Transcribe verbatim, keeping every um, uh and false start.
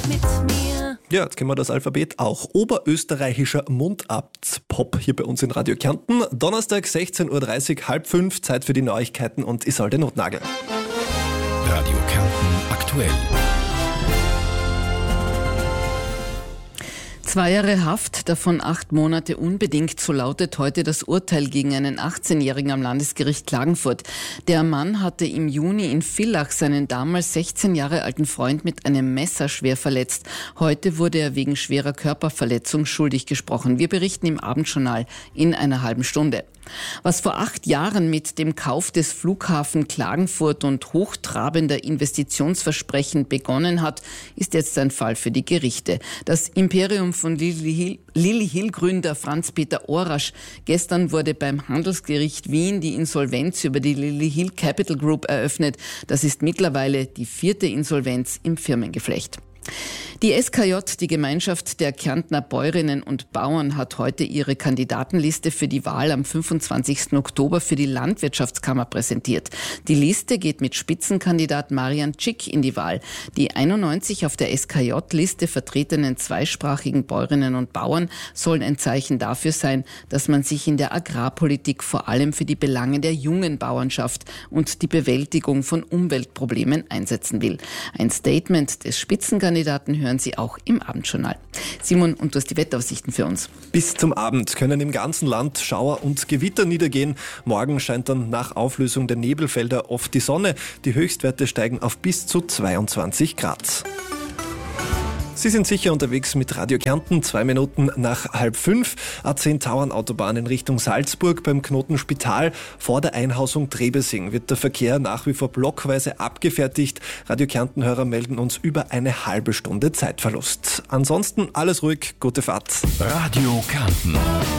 mit mir. Ja, jetzt kennen wir das Alphabet auch. Oberösterreichischer Mundart-Pop hier bei uns in Radio Kärnten. Donnerstag, sechzehn Uhr dreißig, halb fünf, Zeit für die Neuigkeiten und Isolde Notnagel. Radio Kärnten aktuell. Zwei Jahre Haft, davon acht Monate unbedingt, so lautet heute das Urteil gegen einen achtzehnjährigen am Landesgericht Klagenfurt. Der Mann hatte im Juni in Villach seinen damals sechzehn Jahre alten Freund mit einem Messer schwer verletzt. Heute wurde er wegen schwerer Körperverletzung schuldig gesprochen. Wir berichten im Abendjournal in einer halben Stunde. Was vor acht Jahren mit dem Kauf des Flughafen Klagenfurt und hochtrabender Investitionsversprechen begonnen hat, ist jetzt ein Fall für die Gerichte. Das Imperium von Lilly Hill-Gründer Franz-Peter Orasch. Gestern wurde beim Handelsgericht Wien die Insolvenz über die Lilly Hill Capital Group eröffnet. Das ist mittlerweile die vierte Insolvenz im Firmengeflecht. Die S K J, die Gemeinschaft der Kärntner Bäuerinnen und Bauern, hat heute ihre Kandidatenliste für die Wahl am fünfundzwanzigsten Oktober für die Landwirtschaftskammer präsentiert. Die Liste geht mit Spitzenkandidat Marian Tschick in die Wahl. Die einundneunzig auf der S K J-Liste vertretenen zweisprachigen Bäuerinnen und Bauern sollen ein Zeichen dafür sein, dass man sich in der Agrarpolitik vor allem für die Belange der jungen Bauernschaft und die Bewältigung von Umweltproblemen einsetzen will. Ein Statement des Spitzenkandidaten hören Sie auch im Abendjournal. Simon, und du hast die Wetteraussichten für uns. Bis zum Abend können im ganzen Land Schauer und Gewitter niedergehen. Morgen scheint dann nach Auflösung der Nebelfelder oft die Sonne. Die Höchstwerte steigen auf bis zu zweiundzwanzig Grad. Sie sind sicher unterwegs mit Radio Kärnten, zwei Minuten nach halb fünf. A zehn Tauernautobahn in Richtung Salzburg beim Knoten Spital. Vor der Einhausung Trebesing wird der Verkehr nach wie vor blockweise abgefertigt. Radio Kärnten-Hörer melden uns über eine halbe Stunde Zeitverlust. Ansonsten alles ruhig, gute Fahrt. Radio Kärnten.